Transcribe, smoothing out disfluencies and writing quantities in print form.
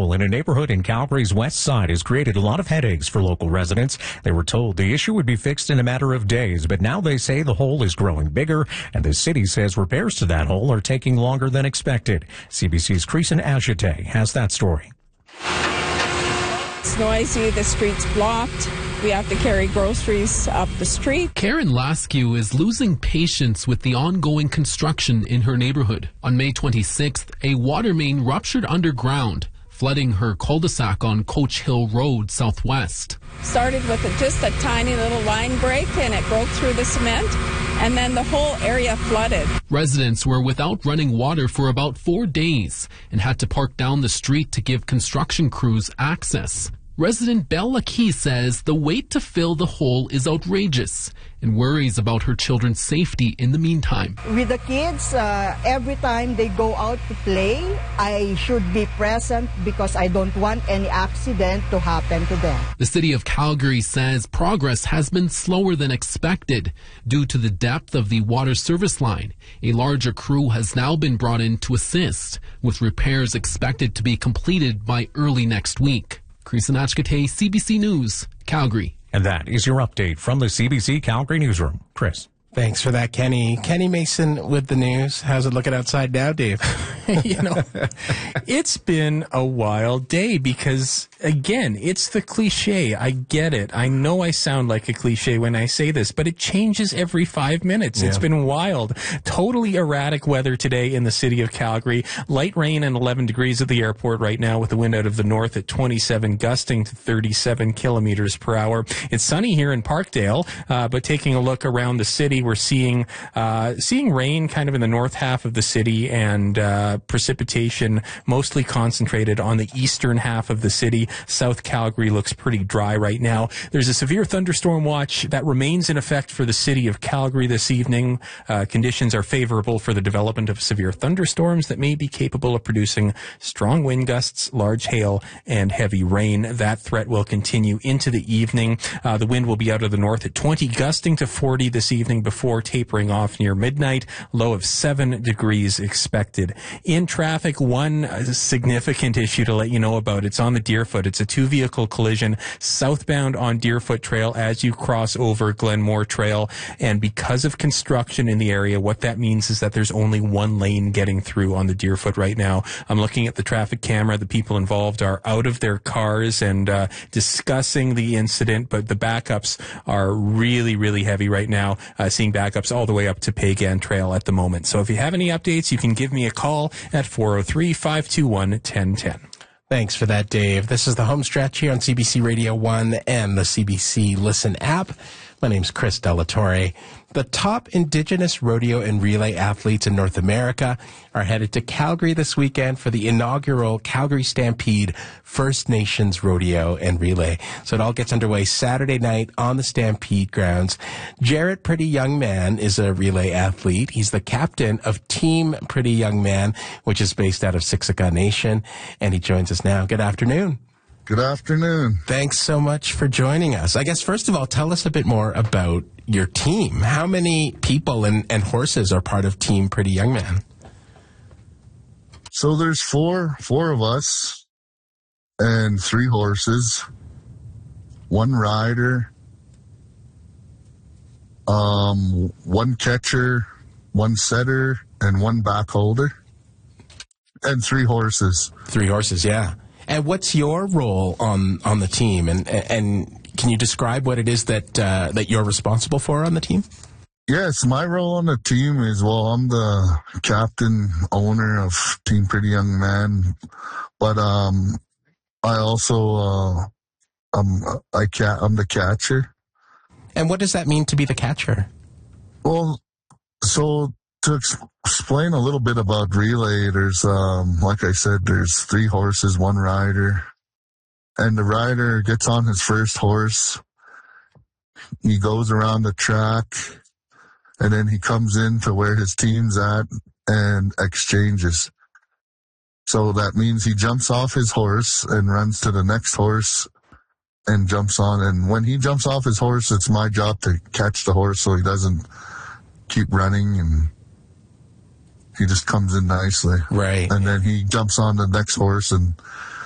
hole in a neighborhood in Calgary's west side has created a lot of headaches for local residents. They were told the issue would be fixed in a matter of days, but now they say the hole is growing bigger, and the city says repairs to that hole are taking longer than expected. CBC's Creason Ajite has that story. It's noisy, the street's blocked. We have to carry groceries up the street. Karen Laskew is losing patience with the ongoing construction in her neighborhood. On May 26th, a water main ruptured underground, flooding her cul-de-sac on Coach Hill Road southwest. Started with just a tiny little line break, and it broke through the cement, and then the whole area flooded. Residents were without running water for about 4 days and had to park down the street to give construction crews access. Resident Bella Key says the wait to fill the hole is outrageous and worries about her children's safety in the meantime. With the kids, every time they go out to play, I should be present because I don't want any accident to happen to them. The city of Calgary says progress has been slower than expected due to the depth of the water service line. A larger crew has now been brought in to assist, with repairs expected to be completed by early next week. Creason Ajite, CBC News, Calgary. And that is your update from the CBC Calgary newsroom. Chris. Thanks for that, Kenny. Kenny Mason with the news. How's it looking outside now, Dave? It's been a wild day because, again, it's the cliche. I get it. I know I sound like a cliche when I say this, but it changes every 5 minutes. Yeah. It's been wild. Totally erratic weather today in the city of Calgary. Light rain and 11 degrees at the airport right now with the wind out of the north at 27, gusting to 37 kilometers per hour. It's sunny here in Parkdale, but taking a look around the city, we're seeing rain kind of in the north half of the city and precipitation mostly concentrated on the eastern half of the city. South Calgary looks pretty dry right now. There's a severe thunderstorm watch that remains in effect for the city of Calgary this evening. Conditions are favorable for the development of severe thunderstorms that may be capable of producing strong wind gusts, large hail, and heavy rain. That threat will continue into the evening. The wind will be out of the north at 20, gusting to 40 this evening before tapering off near midnight. Low of 7 degrees expected. In traffic, one significant issue to let you know about. It's on the Deerfoot. It's a 2-vehicle collision southbound on Deerfoot Trail as you cross over Glenmore Trail. And because of construction in the area, what that means is that there's only one lane getting through on the Deerfoot right now. I'm looking at the traffic camera. The people involved are out of their cars and discussing the incident, but the backups are really, really heavy right now. Seeing backups all the way up to Pagan Trail at the moment. So if you have any updates, you can give me a call at 403-521-1010. Thanks for that, Dave. This is the home stretch here on CBC Radio 1 and the CBC Listen app. My name's Chris Delatorre. The top Indigenous rodeo and relay athletes in North America are headed to Calgary this weekend for the inaugural Calgary Stampede First Nations Rodeo and Relay. So it all gets underway Saturday night on the Stampede grounds. Jarrett Pretty Young Man is a relay athlete. He's the captain of Team Pretty Young Man, which is based out of Siksika Nation, and he joins us now. Good afternoon. Good afternoon. Thanks so much for joining us. I guess, first of all, tell us a bit more about your team. How many people and horses are part of Team Pretty Young Man? So there's four of us and 3 horses, 1 rider, 1 catcher, 1 setter, and 1 back holder, and 3 horses. 3 horses, yeah. And what's your role on the team? And can you describe what it is that you're responsible for on the team? Yes, my role on the team is, well, I'm the captain, owner of Team Pretty Young Man, but I also I'm the catcher. And what does that mean to be the catcher? Well, so to explain a little bit about relay, there's, like I said, there's 3 horses, 1 rider, and the rider gets on his first horse. He goes around the track, and then he comes in to where his team's at and exchanges. So that means he jumps off his horse and runs to the next horse and jumps on. And when he jumps off his horse, it's my job to catch the horse so he doesn't keep running, and he just comes in nicely. Right. And then he jumps on the next horse and